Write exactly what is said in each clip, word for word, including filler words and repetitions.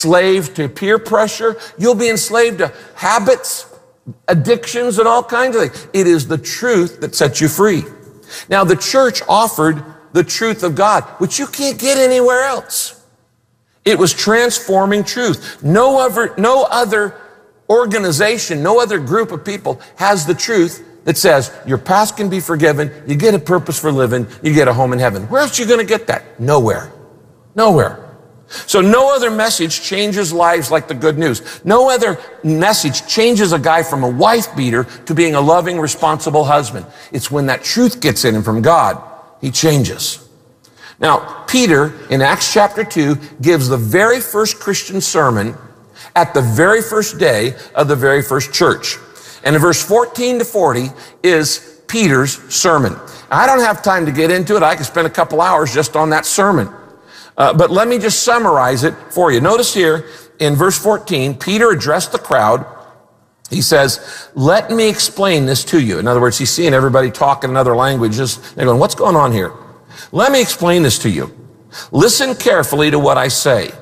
enslaved to peer pressure. You'll be enslaved to habits, addictions, and all kinds of things. It is the truth that sets you free. Now, the church offered the truth of God, which you can't get anywhere else. It was transforming truth. No other, no other organization, no other group of people has the truth that says your past can be forgiven, you get a purpose for living, you get a home in heaven. Where else are you going to get that? Nowhere. Nowhere. So no other message changes lives like the good news. No other message changes a guy from a wife beater to being a loving, responsible husband. It's when that truth gets in him from God, he changes. Now, Peter, in Acts chapter two, gives the very first Christian sermon at the very first day of the very first church. And in verse fourteen to forty is Peter's sermon. I don't have time to get into it. I could spend a couple hours just on that sermon. Uh, but let me just summarize it for you. Notice here in verse fourteen, Peter addressed the crowd. He says, let me explain this to you. In other words, he's seeing everybody talking in other languages. They're going, what's going on here? Let me explain this to you. Listen carefully to what I say.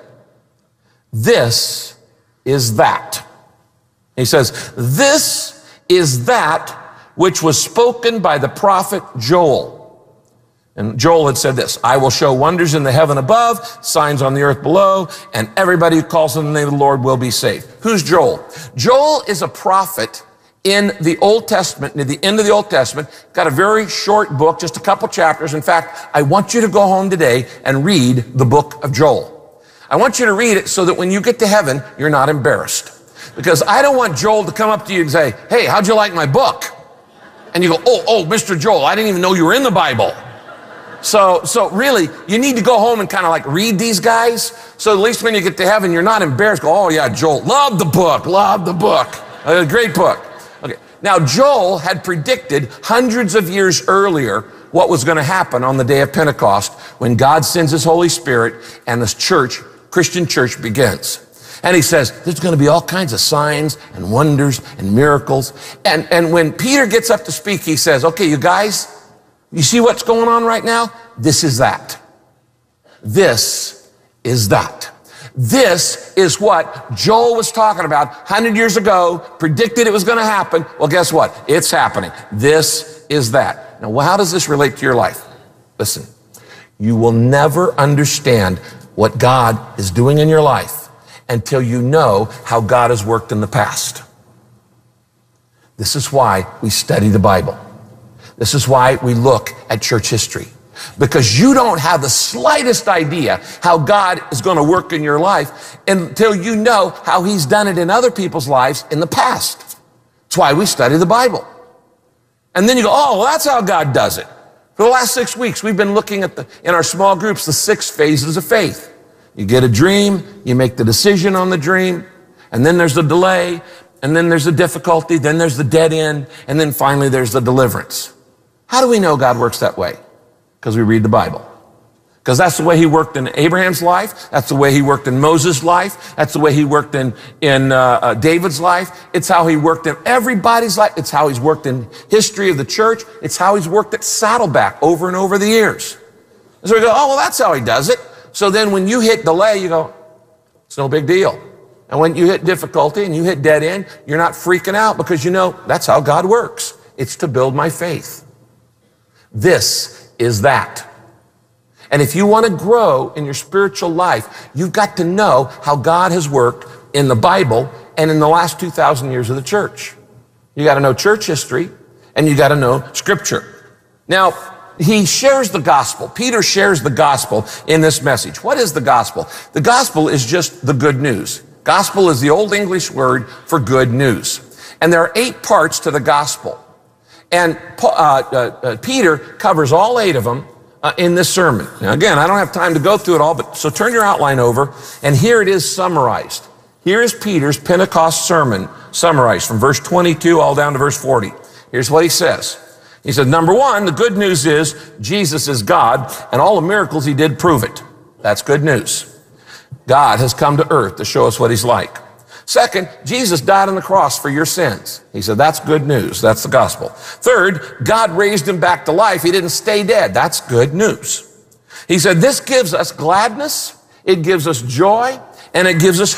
This is that. He says, this is that which was spoken by the prophet Joel. And Joel had said this, I will show wonders in the heaven above, signs on the earth below, and everybody who calls on the name of the Lord will be saved. Who's Joel? Joel is a prophet in the Old Testament, near the end of the Old Testament. Got a very short book, just a couple chapters. In fact, I want you to go home today and read the book of Joel. I want you to read it so that when you get to heaven, you're not embarrassed. Because I don't want Joel to come up to you and say, hey, how'd you like my book? And you go, oh, oh, Mister Joel, I didn't even know you were in the Bible. So, so really, you need to go home and kind of like read these guys. So at least when you get to heaven, you're not embarrassed. Go, oh yeah, Joel, love the book, love the book. A great book. Okay. Now, Joel had predicted hundreds of years earlier what was going to happen on the day of Pentecost when God sends his Holy Spirit and this church, Christian church, begins. And he says, there's going to be all kinds of signs and wonders and miracles. And, and when Peter gets up to speak, he says, okay, you guys, you see what's going on right now? This is that. This is that. This is what Joel was talking about one hundred years ago, predicted it was going to happen. Well, guess what? It's happening. This is that. Now, how does this relate to your life? Listen, you will never understand what God is doing in your life until you know how God has worked in the past. This is why we study the Bible. This is why we look at church history. Because you don't have the slightest idea how God is going to work in your life until you know how he's done it in other people's lives in the past. That's why we study the Bible. And then you go, oh, well, that's how God does it. For the last six weeks, we've been looking at the, in our small groups, the six phases of faith. You get a dream, you make the decision on the dream, and then there's the delay, and then there's the difficulty, then there's the dead end, and then finally there's the deliverance. How do we know God works that way? Because we read the Bible. Because that's the way he worked in Abraham's life. That's the way he worked in Moses' life. That's the way he worked in, in uh, uh, David's life. It's how he worked in everybody's life. It's how he's worked in history of the church. It's how he's worked at Saddleback over and over the years. And so we go, oh, well, that's how he does it. So then when you hit delay, you go, it's no big deal. And when you hit difficulty and you hit dead end, you're not freaking out because you know that's how God works. It's to build my faith. This is that. And if you want to grow in your spiritual life, you've got to know how God has worked in the Bible and in the last two thousand years of the church. You got to know church history and you got to know scripture. Now, he shares the gospel. Peter shares the gospel in this message. What is the gospel? The gospel is just the good news. Gospel is the old English word for good news. And there are eight parts to the gospel. And uh, uh, uh, Peter covers all eight of them uh, in this sermon. Now, again, I don't have time to go through it all, but so turn your outline over, and here it is summarized. Here is Peter's Pentecost sermon summarized from verse twenty-two all down to verse forty. Here's what he says. He said, number one, the good news is Jesus is God, and all the miracles he did prove it. That's good news. God has come to earth to show us what he's like. Second, Jesus died on the cross for your sins. He said, that's good news. That's the gospel. Third, God raised him back to life. He didn't stay dead. That's good news. He said, this gives us gladness. It gives us joy. and it gives us